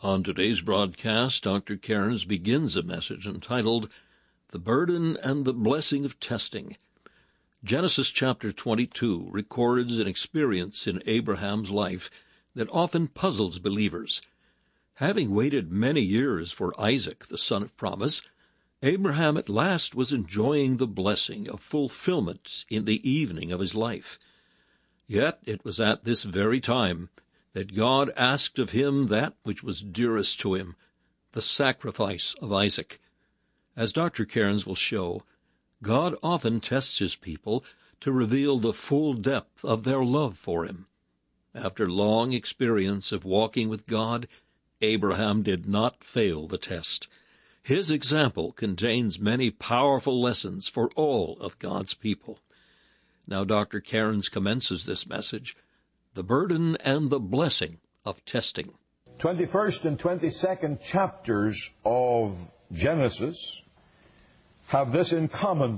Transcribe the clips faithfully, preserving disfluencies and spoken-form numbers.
On today's broadcast, Doctor Cairns begins a message entitled, The Burden and the Blessing of Testing. Genesis chapter twenty-two records an experience in Abraham's life that often puzzles believers. Having waited many years for Isaac, the son of promise, Abraham at last was enjoying the blessing of fulfillment in the evening of his life. Yet it was at this very time that God asked of him that which was dearest to him, the sacrifice of Isaac. As Doctor Cairns will show, God often tests his people to reveal the full depth of their love for him. After long experience of walking with God, Abraham did not fail the test. His example contains many powerful lessons for all of God's people. Now Doctor Cairns commences this message, The Burden and the Blessing of Testing. twenty-first and twenty-second chapters of Genesis have this in common,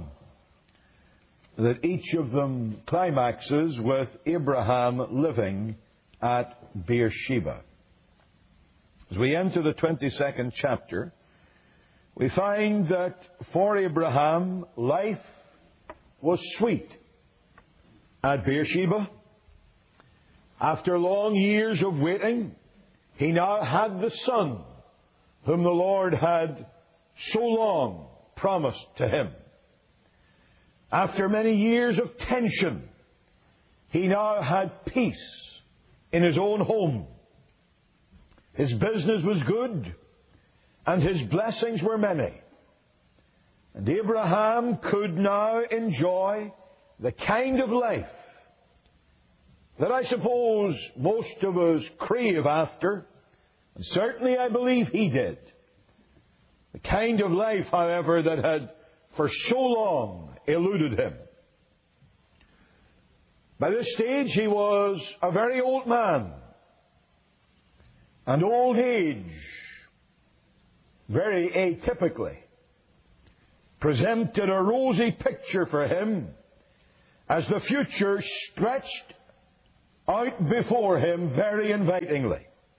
that each of them climaxes with Abraham living at Beersheba. As we enter the twenty-second chapter, we find that for Abraham, life was sweet at Beersheba. After long years of waiting, he now had the son whom the Lord had so long promised to him. After many years of tension, he now had peace in his own home. His business was good, and his blessings were many. And Abraham could now enjoy the kind of life that I suppose most of us crave after, and certainly I believe he did. The kind of life, however, that had for so long eluded him. By this stage he was a very old man, and old age, very atypically, presented a rosy picture for him as the future stretched out before him very invitingly.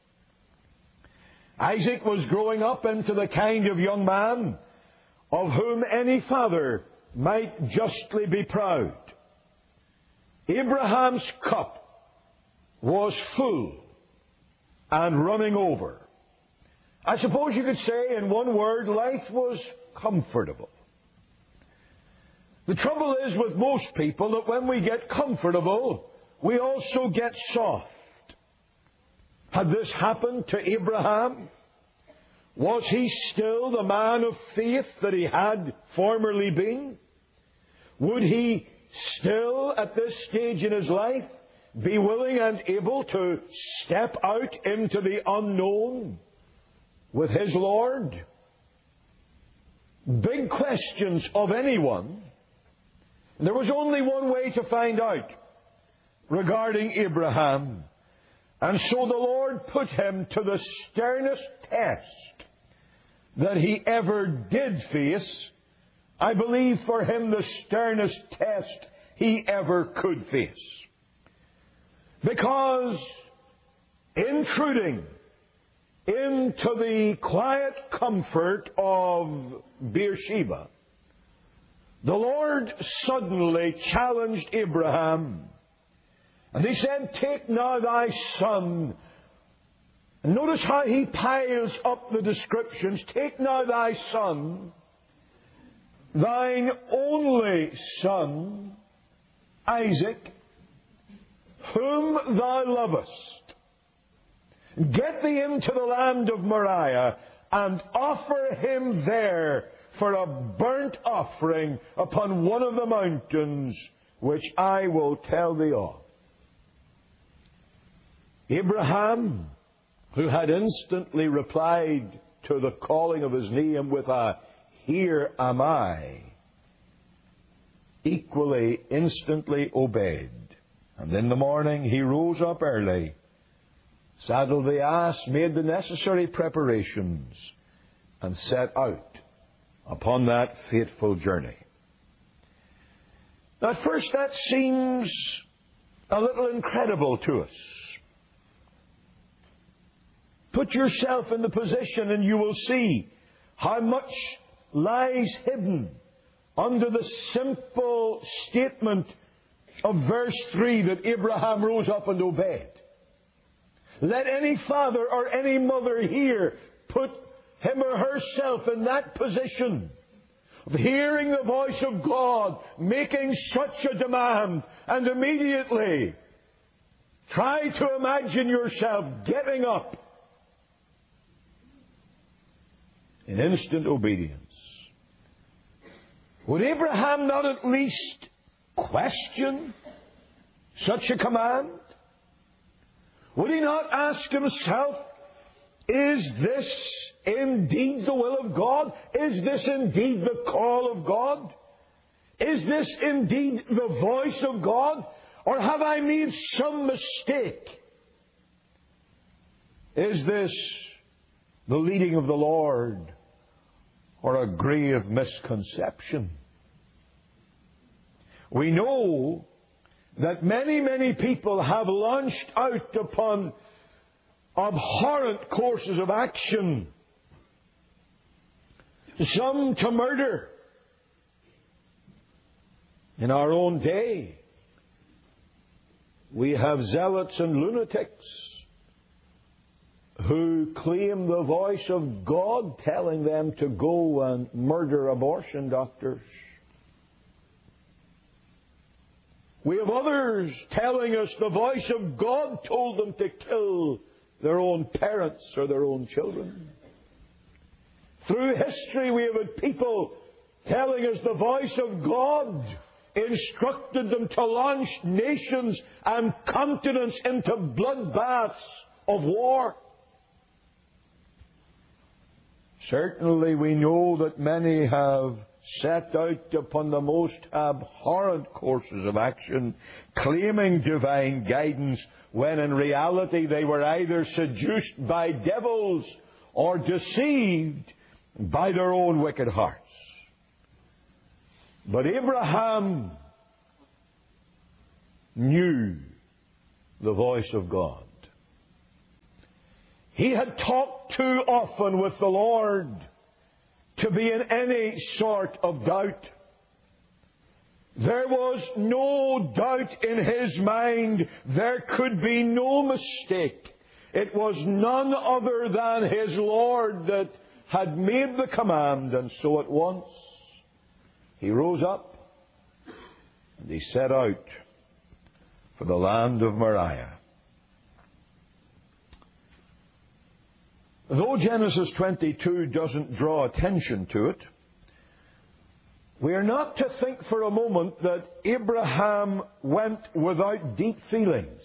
Isaac was growing up into the kind of young man of whom any father might justly be proud. Abraham's cup was full and running over. I suppose you could say, in one word, life was comfortable. The trouble is with most people that when we get comfortable, we also get soft. Had this happened to Abraham? Was he still the man of faith that he had formerly been? Would he still, at this stage in his life, be willing and able to step out into the unknown with his Lord? Big questions of anyone. There was only one way to find out regarding Abraham. And so the Lord put him to the sternest test that he ever did face. I believe for him the sternest test he ever could face. Because intruding into the quiet comfort of Beersheba, the Lord suddenly challenged Abraham. And he said, Take now thy son. And notice how he piles up the descriptions. Take now thy son, thine only son, Isaac, whom thou lovest. Get thee into the land of Moriah, and offer him there for a burnt offering upon one of the mountains which I will tell thee of. Abraham, who had instantly replied to the calling of his name with a, Here am I, equally instantly obeyed. And in the morning he rose up early, saddled the ass, made the necessary preparations, and set out upon that fateful journey. Now, at first that seems a little incredible to us. Put yourself in the position and you will see how much lies hidden under the simple statement of verse three that Abraham rose up and obeyed. Let any father or any mother here put him or herself in that position of hearing the voice of God, making such a demand, and immediately try to imagine yourself getting up in instant obedience. Would Abraham not at least question such a command? Would he not ask himself, is this indeed the will of God? Is this indeed the call of God? Is this indeed the voice of God? Or have I made some mistake? Is this the leading of the Lord, or a grave misconception? We know that many, many people have launched out upon abhorrent courses of action. Some to murder. In our own day, we have zealots and lunatics who claim the voice of God telling them to go and murder abortion doctors. We have others telling us the voice of God told them to kill their own parents or their own children. Through history we have had people telling us the voice of God instructed them to launch nations and continents into bloodbaths of war. Certainly we know that many have set out upon the most abhorrent courses of action, claiming divine guidance, when in reality they were either seduced by devils or deceived by their own wicked hearts. But Abraham knew the voice of God. He had talked too often with the Lord to be in any sort of doubt. There was no doubt in his mind. There could be no mistake. It was none other than his Lord that had made the command, and so at once he rose up and he set out for the land of Moriah. Though Genesis twenty-two doesn't draw attention to it, we are not to think for a moment that Abraham went without deep feelings.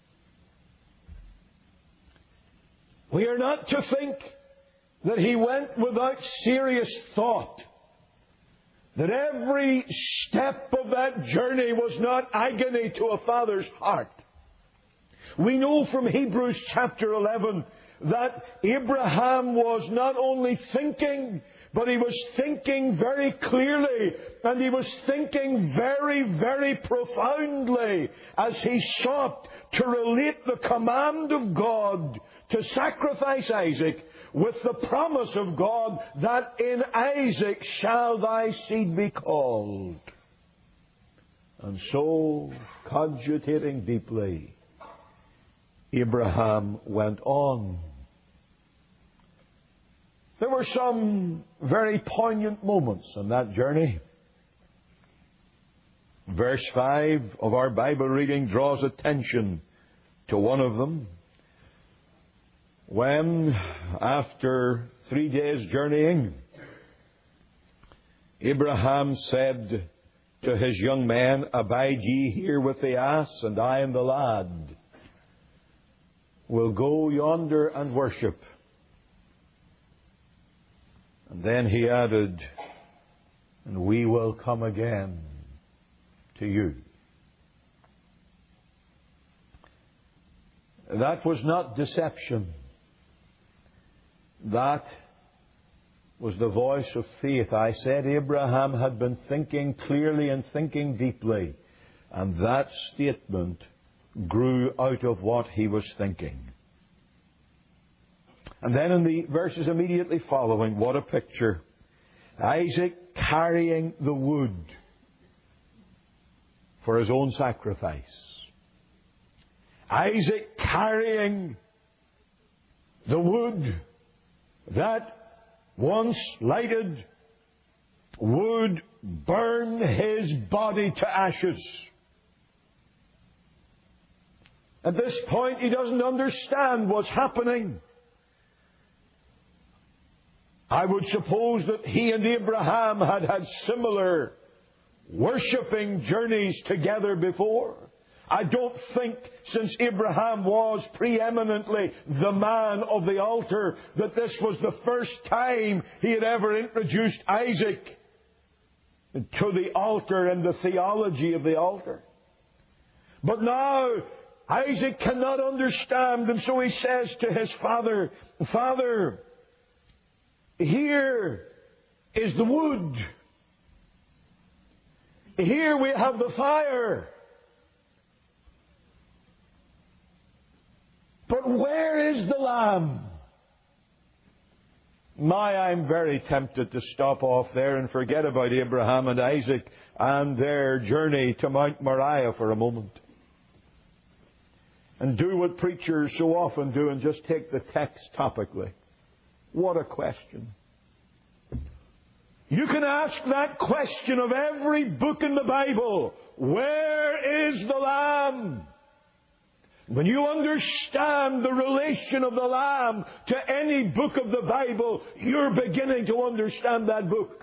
We are not to think that he went without serious thought, that every step of that journey was not agony to a father's heart. We know from Hebrews chapter eleven that Abraham was not only thinking, but he was thinking very clearly, and he was thinking very, very profoundly as he sought to relate the command of God to sacrifice Isaac with the promise of God that in Isaac shall thy seed be called. And so, cogitating deeply, Abraham went on. There were some very poignant moments on that journey. Verse five of our Bible reading draws attention to one of them. When, after three days' journeying, Abraham said to his young men, "Abide ye here with the ass, and I and the lad will go yonder and worship." And then he added, "And we will come again to you." That was not deception. That was the voice of faith. I said Abraham had been thinking clearly and thinking deeply. And that statement grew out of what he was thinking. And then in the verses immediately following, what a picture. Isaac carrying the wood for his own sacrifice. Isaac carrying the wood that once lighted would burn his body to ashes. At this point, he doesn't understand what's happening. I would suppose that he and Abraham had had similar worshipping journeys together before. I don't think, since Abraham was preeminently the man of the altar, that this was the first time he had ever introduced Isaac to the altar and the theology of the altar. But now Isaac cannot understand, and so he says to his father, Father, here is the wood. Here we have the fire. But where is the lamb? My, I'm very tempted to stop off there and forget about Abraham and Isaac and their journey to Mount Moriah for a moment. And do what preachers so often do and just take the text topically. What a question. You can ask that question of every book in the Bible. Where is the Lamb? When you understand the relation of the Lamb to any book of the Bible, you're beginning to understand that book.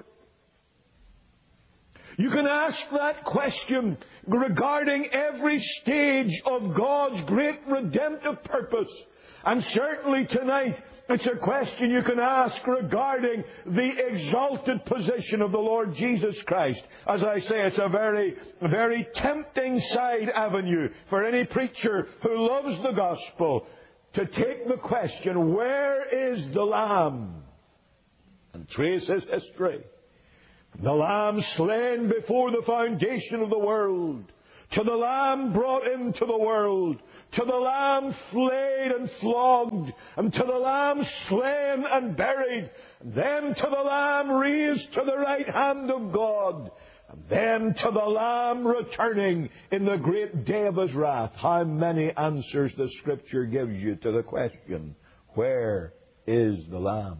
You can ask that question regarding every stage of God's great redemptive purpose. And certainly tonight, it's a question you can ask regarding the exalted position of the Lord Jesus Christ. As I say, it's a very, very tempting side avenue for any preacher who loves the gospel to take the question, where is the Lamb? And trace his history. The Lamb slain before the foundation of the world, to the Lamb brought into the world, to the Lamb flayed and flogged, and to the Lamb slain and buried, and then to the Lamb raised to the right hand of God, and then to the Lamb returning in the great day of His wrath. How many answers the Scripture gives you to the question, where is the Lamb?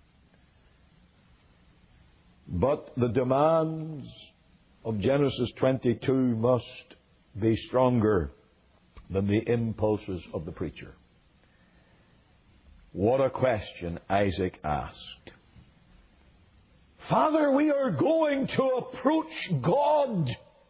But the demands of Genesis twenty-two must be stronger than the impulses of the preacher. What a question Isaac asked. Father, we are going to approach God.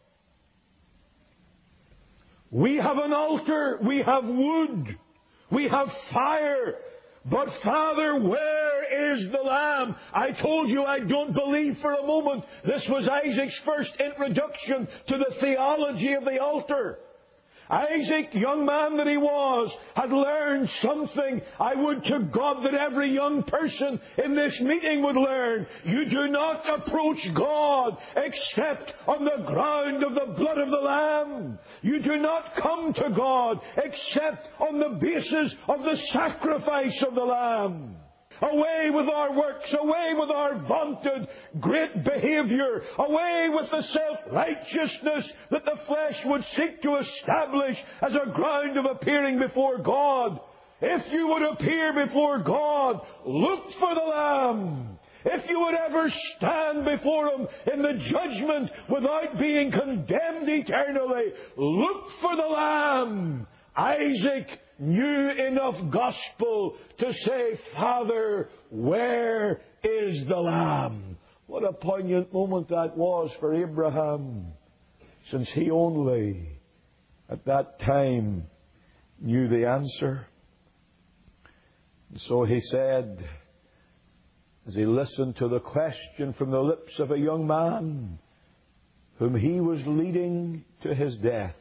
We have an altar, we have wood, we have fire. But Father, where is the Lamb? I told you I don't believe for a moment this was Isaac's first introduction to the theology of the altar. Isaac, young man that he was, had learned something. I would to God that every young person in this meeting would learn. You do not approach God except on the ground of the blood of the Lamb. You do not come to God except on the basis of the sacrifice of the Lamb. Away with our works, away with our vaunted great behavior, away with the self-righteousness that the flesh would seek to establish as a ground of appearing before God. If you would appear before God, look for the Lamb. If you would ever stand before Him in the judgment without being condemned eternally, look for the Lamb. Isaac knew enough gospel to say, Father, where is the Lamb? What a poignant moment that was for Abraham, since he only at that time knew the answer. And so he said, as he listened to the question from the lips of a young man whom he was leading to his death,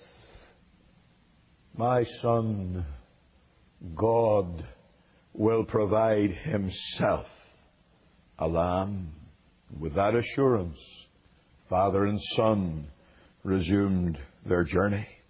my son, God will provide Himself a lamb. With that assurance, father and son resumed their journey.